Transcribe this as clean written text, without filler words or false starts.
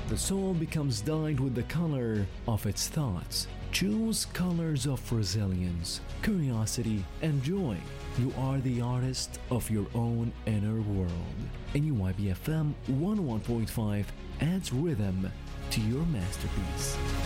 The soul becomes dyed with the color of its thoughts. Choose colors of resilience, curiosity, and joy. You are the artist of your own inner world. NUYBFM 101.5 adds rhythm to your masterpiece.